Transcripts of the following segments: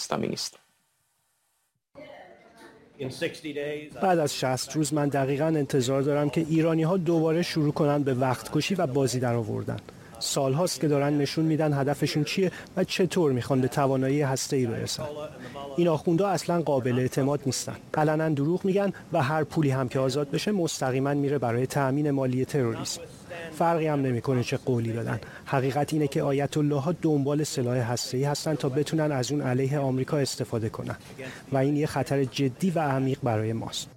اسلامی نیست. بعد از 60 روز من دقیقاً انتظار دارم که ایرانی‌ها دوباره شروع کنن به وقت کشی و بازی در آوردن. سال‌هاست که دارن نشون میدن هدفشون چیه و چطور میخوان به توانایی هسته‌ای برسن. این آخوندها اصلاً قابل اعتماد نیستن. علنا دروغ میگن و هر پولی هم که آزاد بشه مستقیما میره برای تأمین مالی تروریسم. فرقی هم نمیکنه چه قولی دادن. حقیقت اینه که آیت الله ها دنبال سلاح هسته‌ای هستن تا بتونن از اون علیه آمریکا استفاده کنن و این یه خطر جدی و عمیق برای ماست.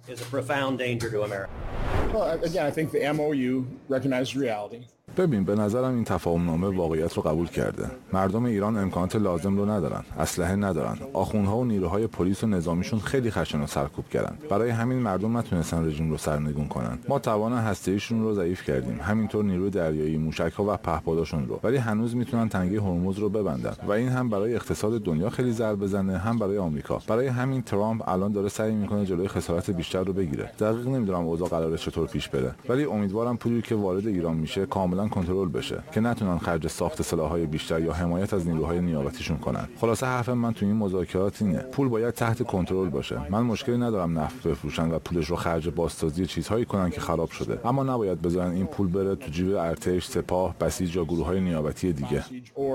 ببین به نظرم این تفاهم‌نامه واقعیت رو قبول کرده. مردم ایران امکانات لازم رو ندارن، اسلحه ندارن. آخوندها و نیروهای پلیس و نظامیشون خیلی خشن و سرکوب کردن. برای همین مردم نتونستن رژیم رو سرنگون کنن. ما توان هسته‌ایشون رو ضعیف کردیم. همینطور نیروی دریایی، موشک‌ها و پهپاداشون رو. ولی هنوز میتونن تنگه هرمز رو ببندن و این هم برای اقتصاد دنیا خیلی ضربه بزنه، هم برای آمریکا. برای همین ترامپ الان داره سعی میکنه جلوی خسارت بیشتر رو بگیره. دقیق نمیدونم اوضاع قراره چطور پیش بره، ولی امیدوارم پولی که وارد ایران میشه کاملا کنترل بشه که نتونن خرج ساخت سلاح‌های بیشتر یا حمایت از نیروهای نیابتیشون کنن. خلاصه حرف من تو این مذاکرات اینه پول باید تحت کنترل باشه. من مشکلی ندارم نفت بفروشن و پولش رو خرج بازسازی چیزهایی کنن که خراب شده، اما نباید بذارن این پول بره تو جیب ارتش، سپاه، بسیج یا گروه‌های نیابتی دیگه.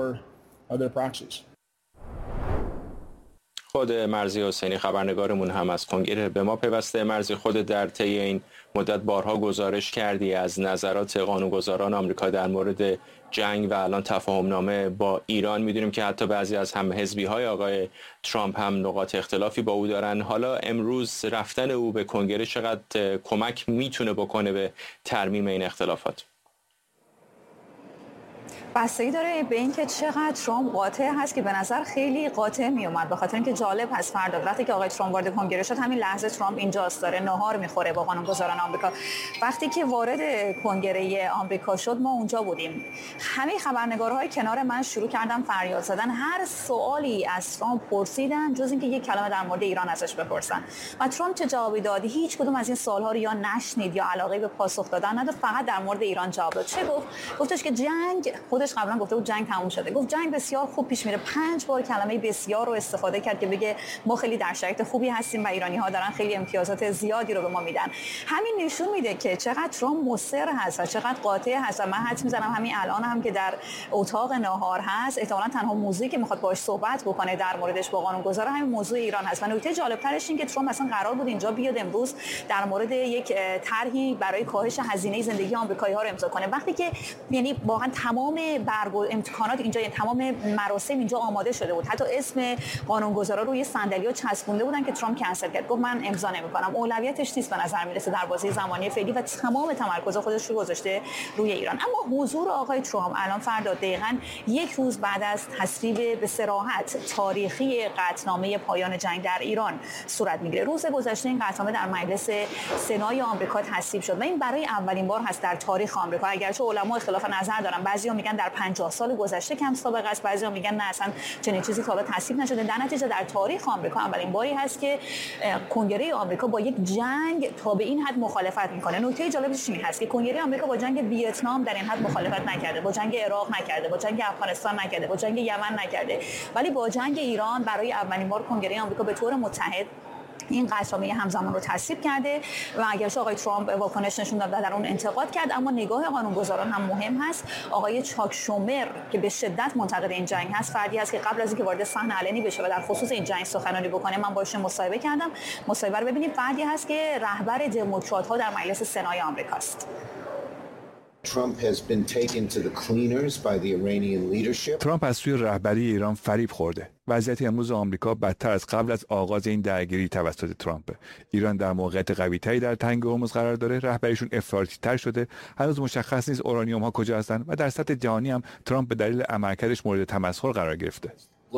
خود مرضی حسینی خبرنگارمون هم از کنگره به ما پیوسته. مرضی، خود در طی این مدت بارها گزارش کردی از نظرات قانونگذاران آمریکا در مورد جنگ و الان تفاهمنامه با ایران. میدونیم که حتی بعضی از هم حزبی‌های آقای ترامپ هم نقاط اختلافی با او دارن. حالا امروز رفتن او به کنگره چقدر کمک میتونه بکنه به ترمیم این اختلافات؟ بستگی داره به اینکه چقدر ترامپ قاطع هست که به نظر خیلی قاطع می اومد، به خاطر اینکه جالب هست فردا وقتی که آقای ترامپ وارد کنگره شد همین لحظه ترامپ اینجاست داره ناهار میخوره با قانونگذاران آمریکا. وقتی که وارد کنگره آمریکا شد ما اونجا بودیم. همه خبرنگارهای کنار من شروع کردن فریاد زدن، هر سوالی از ترامپ پرسیدن جز اینکه یک کلمه در مورد ایران ازش بپرسن. و ترامپ چه جوابی داد؟ هیچ کدوم از این سوال‌ها رو یا نشنید یا علاقه به پاسخ دادن نداشت، فقط در مورد ایران جواب داد. چه گفت؟ گفتش که جنگ، خودش قبلا گفته بود جنگ تموم شده، گفت جنگ بسیار خوب پیش میره. 5 بار کلمه بسیار رو استفاده کرد که بگه ما خیلی در شرایط خوبی هستیم و ایرانی‌ها دارن خیلی امتیازات زیادی رو به ما میدن. همین نشون میده که چقدر ترامپ مصر هست و چقدر قاطع هست. و من حدس میزنم همین الان هم که در اتاق ناهار هست احتمالاً تنها موضوعی که میخواد باهاش صحبت بکنه در موردش با قانونگذار همین موضوع ایران هست. و نکته جالب‌ترش این که ترامپ اصلا قرار بود اینجا بیاد امروز در مورد یک طرحی برای کاهش هزینه زندگی آمریکایی‌ها رو امضا کنه. وقتی که یعنی واقعا تمام امکانات اینجا، یعنی تمام مراسم اینجا آماده شده بود، حتی اسم قانونگذارا روی صندلی‌ها چسبونده بودن که ترامپ کنسل کرد، گفت من امضا نمی‌کنم. اولویتش نیست به نظر میرسه در بازه زمانی فعلی و تمام تمرکز خودش رو گذاشته روی ایران. اما حضور آقای ترامپ الان فردا دقیقاً یک روز بعد از تصویب به صراحت تاریخی قطعنامه پایان جنگ در ایران صورت میگیره. روز گذشته این قطعنامه در مجلس سنای آمریکا تصویب شد و این برای اولین بار هست در تاریخ آمریکا. اگرچه علما اختلاف نظر دارن، بعضی‌ها میگن در 50 سال گذشته کم سابقه است، بعضی‌ها میگن نه اصلا چنین چیزی تا حالا تصویب نشده. در نتیجه در تاریخ آمریکا اولین باری هست که کنگره آمریکا با یک جنگ تا به این حد مخالفت میکنه. نکته جالبش این هست که کنگره آمریکا با جنگ ویتنام در این حد مخالفت نکرده، با جنگ عراق نکرده، با جنگ افغانستان نکرده، با جنگ یمن نکرده، ولی با جنگ ایران برای اولین بار کنگره آمریکا به طور متحد این قطعنامه همزمان رو تصویب کرده. و اگرچه آقای ترامپ واکنش نشون داد و در اون انتقاد کرد، اما نگاه قانونگذاران هم مهم هست. آقای چاک شومر که به شدت منتقد این جنگ هست، فردی هست که قبل از اینکه وارد صحنه علنی بشه و در خصوص این جنگ سخنرانی بکنه من باهاش مصاحبه کردم. مصاحبه رو ببینید. فردی هست که رهبر دموکرات‌ها در مجلس سنای آمریکاست. ترامپ از سوی رهبری ایران فریب خورده. وضعیت امروز آمریکا بدتر از قبل از آغاز این درگیری توسط ترامپ. ایران در موقعیت قوی‌تری در تنگ هرمز قرار داره، رهبریشون افراطی‌تر شده، هنوز مشخص نیست اورانیوم ها کجا هستن و در سطح جهانی هم ترامپ به دلیل عملکردش مورد تمسخر قرار گرفته.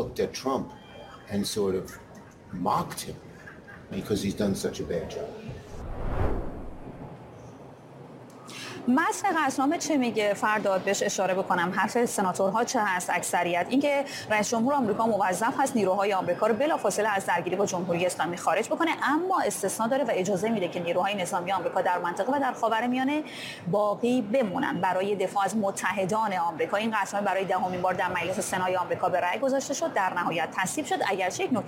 متن قطعنامه چه میگه؟ فرداد بهش اشاره بکنم. حرف سناتورها چه هست؟ اکثریت اینکه رئیس جمهور آمریکا موظف هست نیروهای آمریکا رو بلافاصله از درگیری با جمهوری اسلامی خارج بکنه، اما استثنا داره و اجازه میده که نیروهای نظامی آمریکا در منطقه و در خاورمیانه باقی بمونن برای دفاع از متحدان آمریکا. این قطعنامه برای 10مین بار در مجلس سنای آمریکا به رأی گذاشته شد، در نهایت تصویب شد. اگرچه یک